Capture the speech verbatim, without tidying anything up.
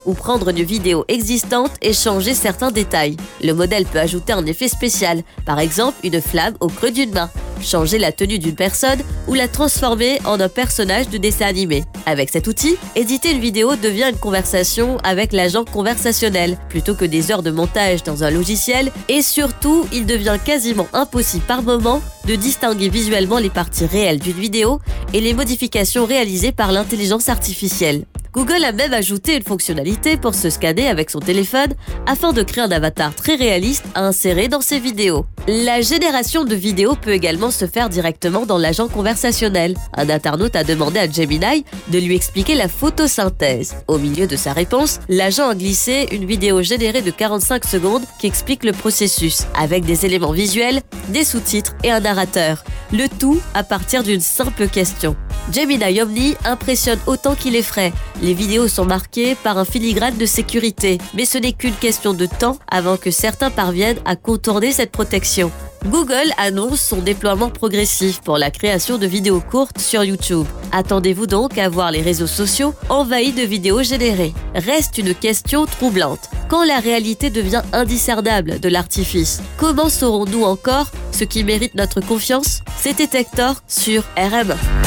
ou prendre une vidéo existante et changer certains détails. Le modèle peut ajouter un effet spécial, par exemple une flamme au creux d'une main, changer la tenue d'une personne ou la transformer en un personnage de dessin animé. Avec cet outil, éditer une vidéo devient une conversation avec l'agent conversationnel, plutôt que des heures de montage dans un logiciel, et surtout, il devient quasiment impossible par moment de distinguer visuellement les parties réelles d'une vidéo et les modifications réalisées par l'intelligence artificielle. Google a même ajouté une fonctionnalité pour se scanner avec son téléphone afin de créer un avatar très réaliste à insérer dans ses vidéos. La génération de vidéos peut également se faire directement dans l'agent conversationnel. Un internaute a demandé à Gemini de lui expliquer la photosynthèse. Au milieu de sa réponse, l'agent a glissé une vidéo générée de quarante-cinq secondes qui explique le processus, avec des éléments visuels, des sous-titres et un narrateur. Le tout à partir d'une simple question. Gemini Omni impressionne autant qu'il effraie. Les vidéos sont marquées par un filigrane de sécurité, mais ce n'est qu'une question de temps avant que certains parviennent à contourner cette protection. Google annonce son déploiement progressif pour la création de vidéos courtes sur YouTube. Attendez-vous donc à voir les réseaux sociaux envahis de vidéos générées. Reste une question troublante. Quand la réalité devient indiscernable de l'artifice, comment saurons-nous encore ce qui mérite notre confiance? C'était Hector sur R M.